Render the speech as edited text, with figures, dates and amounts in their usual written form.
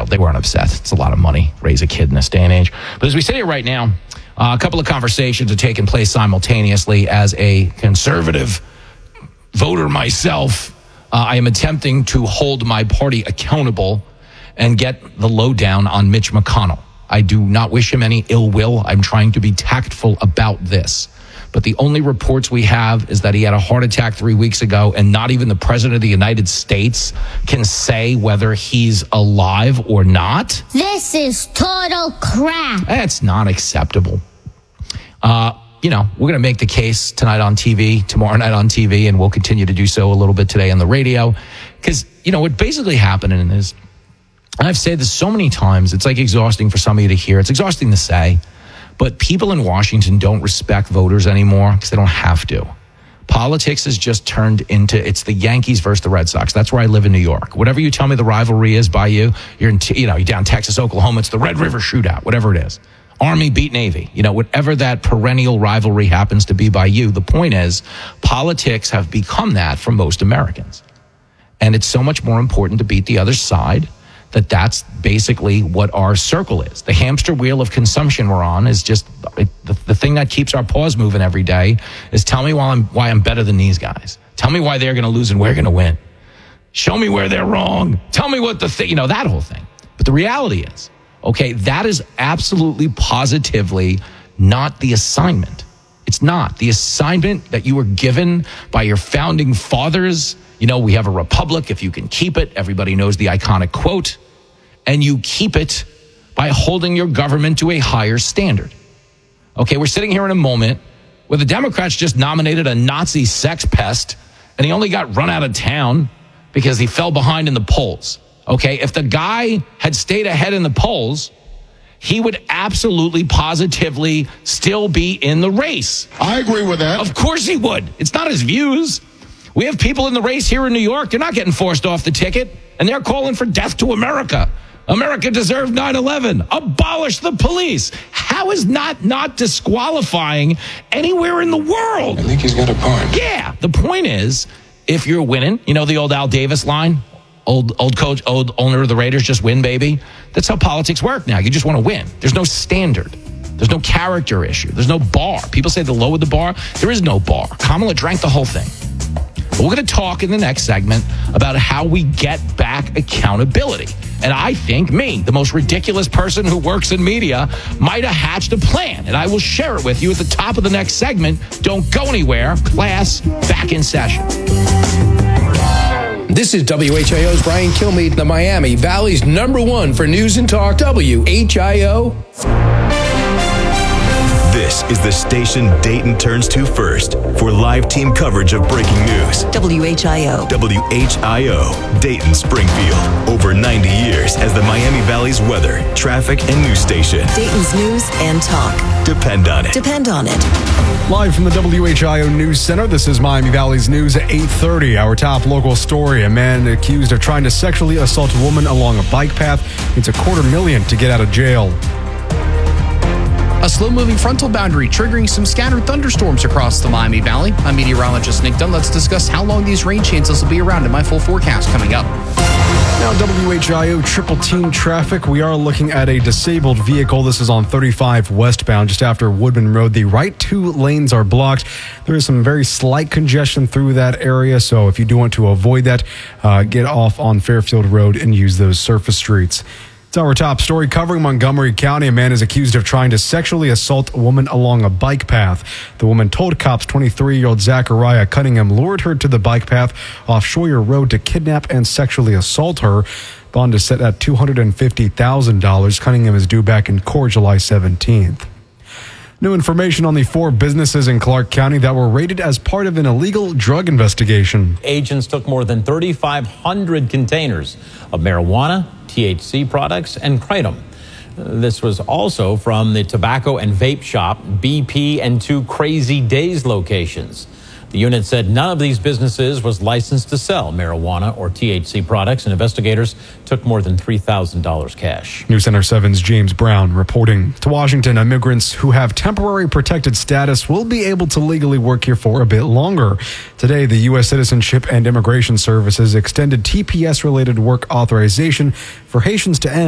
they weren't upset. It's a lot of money, raise a kid in this day and age. But as we sit here right now, a couple of conversations are taking place simultaneously. As a conservative voter myself, I am attempting to hold my party accountable and get the lowdown on Mitch McConnell. I do not wish him any ill will. I'm trying to be tactful about this. But the only reports we have is that he had a heart attack 3 weeks ago, and not even the president of the United States can say whether he's alive or not. This is total crap. That's not acceptable. We're going to make the case tonight on TV, tomorrow night on TV, and we'll continue to do so a little bit today on the radio. Because, what basically happening is, and I've said this so many times, it's like exhausting for some of you to hear. It's exhausting to say. But people in Washington don't respect voters anymore because they don't have to. Politics has just turned into, it's the Yankees versus the Red Sox. That's where I live in New York. Whatever you tell me the rivalry is by you, you're down Texas, Oklahoma, it's the Red River Shootout, whatever it is. Army beat Navy, whatever that perennial rivalry happens to be by you. The point is, politics have become that for most Americans. And it's so much more important to beat the other side that's basically what our circle is. The hamster wheel of consumption we're on is just the thing that keeps our paws moving every day is tell me why I'm better than these guys. Tell me why they're going to lose and we're going to win. Show me where they're wrong. Tell me what that whole thing. But the reality is, okay, that is absolutely positively not the assignment. It's not. The assignment that you were given by your founding fathers, we have a republic if you can keep it. Everybody knows the iconic quote. And you keep it by holding your government to a higher standard. Okay, we're sitting here in a moment where the Democrats just nominated a Nazi sex pest, and he only got run out of town because he fell behind in the polls. Okay, if the guy had stayed ahead in the polls, he would absolutely, positively still be in the race. I agree with that. Of course he would. It's not his views. We have people in the race here in New York. They're not getting forced off the ticket, and they're calling for death to America. America deserved 9/11. Abolish the police. How is not disqualifying anywhere in the world? I think he's got a point. Yeah. The point is, if you're winning, the old Al Davis line, old coach, old owner of the Raiders, just win, baby. That's how politics work now. You just want to win. There's no standard. There's no character issue. There's no bar. People say they lowered the bar. There is no bar. Kamala drank the whole thing. But we're going to talk in the next segment about how we get back accountability. And I think the most ridiculous person who works in media, might have hatched a plan. And I will share it with you at the top of the next segment. Don't go anywhere. Class back in session. This is WHIO's Brian Kilmeade, the Miami Valley's #1 for news and talk, WHIO. This is the station Dayton turns to first for live team coverage of breaking news. WHIO. WHIO, Dayton, Springfield. Over 90 years as the Miami Valley's weather, traffic, and news station. Dayton's news and talk. Depend on it. Depend on it. Live from the WHIO News Center, this is Miami Valley's News at 8:30. Our top local story, a man accused of trying to sexually assault a woman along a bike path needs $250,000 to get out of jail. A slow-moving frontal boundary triggering some scattered thunderstorms across the Miami Valley. I'm meteorologist Nick Dunn. Let's discuss how long these rain chances will be around in my full forecast coming up. Now, WHIO triple team traffic. We are looking at a disabled vehicle. This is on 35 westbound, just after Woodman Road. The right 2 lanes are blocked. There is some very slight congestion through that area, so if you do want to avoid that, get off on Fairfield Road and use those surface streets. It's our top story covering Montgomery County. A man is accused of trying to sexually assault a woman along a bike path. The woman told cops 23-year-old Zachariah Cunningham lured her to the bike path off Schroyer Road to kidnap and sexually assault her. Bond is set at $250,000. Cunningham is due back in court July 17th. New information on the 4 businesses in Clark County that were raided as part of an illegal drug investigation. Agents took more than 3,500 containers of marijuana, THC products, and kratom. This was also from the tobacco and vape shop, BP, and 2 Crazy Days locations. The unit said none of these businesses was licensed to sell marijuana or THC products, and investigators took more than $3,000 cash. News Center 7's James Brown reporting. To Washington, immigrants who have temporary protected status will be able to legally work here for a bit longer. Today, the U.S. Citizenship and Immigration Services extended TPS-related work authorization for Haitians to end